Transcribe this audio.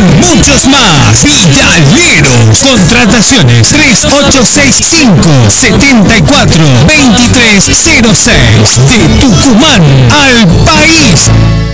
muchos más. Vitalero. Contrataciones 3865-74-2306. De Tucumán al país.